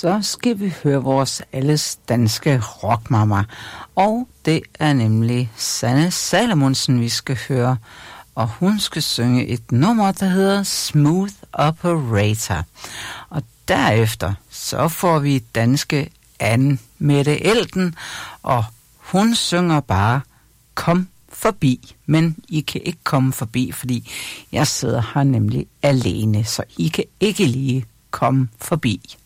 så skal vi høre vores alles danske rockmama. Og det er nemlig Sanne Salomonsen, vi skal høre. Og hun skal synge et nummer, der hedder Smooth Operator. Og derefter så får vi danske Anne Mette Elden, og hun synger bare Kom forbi. Men I kan ikke komme forbi, fordi jeg sidder her nemlig alene, så I kan ikke lige komme forbi.